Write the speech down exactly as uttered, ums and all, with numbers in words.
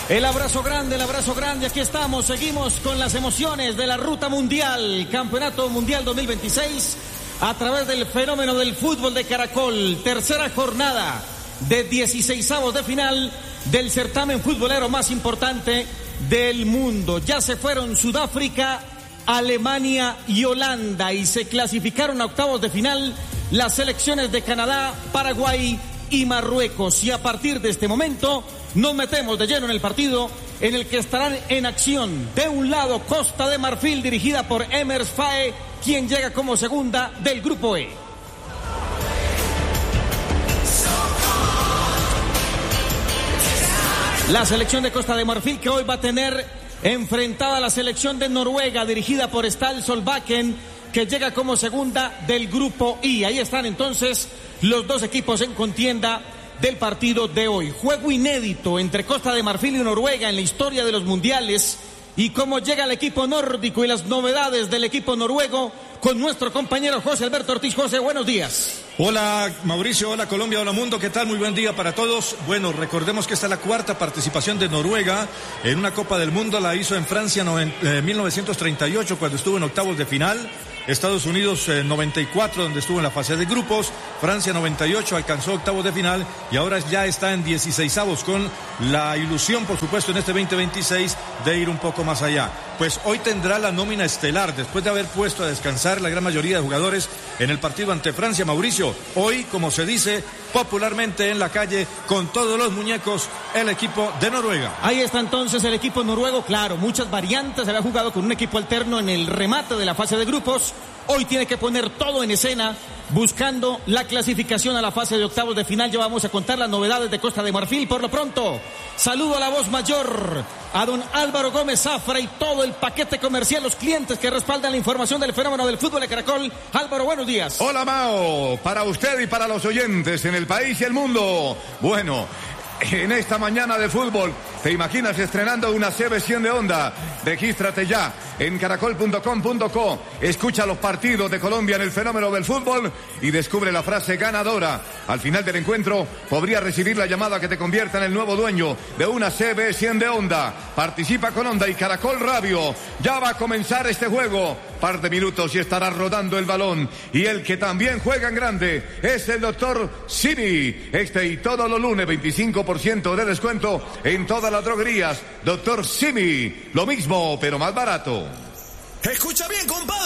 El abrazo grande, el abrazo grande, aquí estamos, seguimos con las emociones de la ruta mundial, Campeonato Mundial dos mil veintiséis, a través del fenómeno del fútbol de Caracol, tercera jornada de dieciseisavos de final del certamen futbolero más importante del mundo. Ya se fueron Sudáfrica, Alemania y Holanda y se clasificaron a octavos de final las selecciones de Canadá, Paraguay y Marruecos. Y a partir de este momento nos metemos de lleno en el partido en el que estarán en acción. De un lado, Costa de Marfil, dirigida por Emers Faé, quien llega como segunda del Grupo E. La selección de Costa de Marfil, que hoy va a tener enfrentada a la selección de Noruega, dirigida por Stal Solbakken, que llega como segunda del Grupo I. Ahí están entonces los dos equipos en contienda del partido de hoy. Juego inédito entre Costa de Marfil y Noruega en la historia de los mundiales. Y cómo llega el equipo nórdico y las novedades del equipo noruego con nuestro compañero José Alberto Ortiz. José, buenos días. Hola Mauricio, hola Colombia, hola mundo, ¿qué tal? Muy buen día para todos. Bueno, recordemos que esta es la cuarta participación de Noruega en una Copa del Mundo. La hizo en Francia en eh, mil novecientos treinta y ocho, cuando estuvo en octavos de final. Estados Unidos eh, noventa y cuatro, donde estuvo en la fase de grupos. Francia noventa y ocho, alcanzó octavos de final y ahora ya está en dieciseisavos, con la ilusión, por supuesto, en este veinte veintiséis de ir un poco más allá. Pues hoy tendrá la nómina estelar, después de haber puesto a descansar la gran mayoría de jugadores en el partido ante Francia. Mauricio, hoy, como se dice popularmente en la calle, con todos los muñecos, el equipo de Noruega. Ahí está entonces el equipo noruego, claro, muchas variantes, había jugado con un equipo alterno en el remate de la fase de grupos. Hoy tiene que poner todo en escena, buscando la clasificación a la fase de octavos de final. Ya vamos a contar las novedades de Costa de Marfil. Por lo pronto, saludo a la voz mayor, a don Álvaro Gómez Zafra y todo el paquete comercial, los clientes que respaldan la información del fenómeno del fútbol de Caracol. Álvaro, buenos días. Hola, Mao, para usted y para los oyentes en el país y el mundo. Bueno, en esta mañana de fútbol, ¿te imaginas estrenando una C B cien de Onda? Regístrate ya en caracol punto com punto co. Escucha los partidos de Colombia en el fenómeno del fútbol y descubre la frase ganadora. Al final del encuentro podrías recibir la llamada que te convierta en el nuevo dueño de una C B cien de Onda. Participa con Onda y Caracol Radio. Ya va a comenzar este juego. Par de minutos y estará rodando el balón. Y el que también juega en grande es el doctor Simi. Este y todos los lunes veinticinco por ciento de descuento en todas las droguerías. doctor Simi, lo mismo pero más barato. Escucha bien, compadre.